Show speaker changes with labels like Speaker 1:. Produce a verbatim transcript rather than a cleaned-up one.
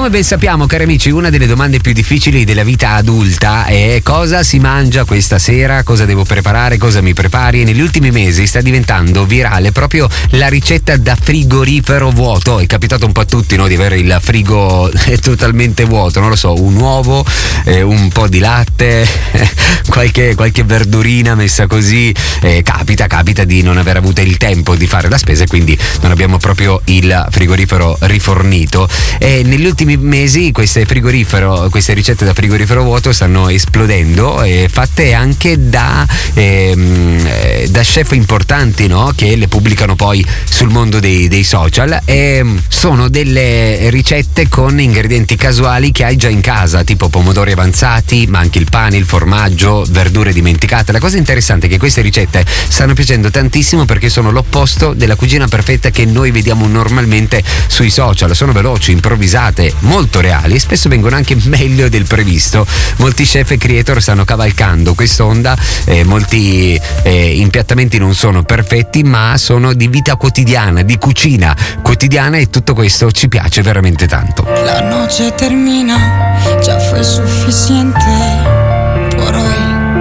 Speaker 1: Come ben sappiamo, cari amici, una delle domande più difficili della vita adulta è cosa si mangia questa sera, cosa devo preparare, cosa mi prepari. Negli ultimi mesi sta diventando virale proprio la ricetta da frigorifero vuoto. È capitato un po' a tutti, no, di avere il frigo totalmente vuoto, non lo so, un uovo, eh, un po' di latte, qualche, qualche verdurina messa così. Eh, capita, capita di non aver avuto il tempo di fare la spesa e quindi non abbiamo proprio il frigorifero rifornito. E negli ultimi mesi queste frigorifero, queste ricette da frigorifero vuoto stanno esplodendo, e fatte anche da, ehm, da chef importanti, no? Che le pubblicano poi sul mondo dei, dei social, e sono delle ricette con ingredienti casuali che hai già in casa, tipo pomodori avanzati, ma anche il pane, il formaggio, verdure dimenticate. La cosa interessante è che queste ricette stanno piacendo tantissimo perché sono l'opposto della cucina perfetta che noi vediamo normalmente sui social. Sono veloci, improvvisate, molto reali e spesso vengono anche meglio del previsto. Molti chef e creator stanno cavalcando quest'onda, eh, molti eh, impiattamenti non sono perfetti ma sono di vita quotidiana, di cucina quotidiana, e tutto questo ci piace veramente tanto.
Speaker 2: La noche termina, ya fue suficiente.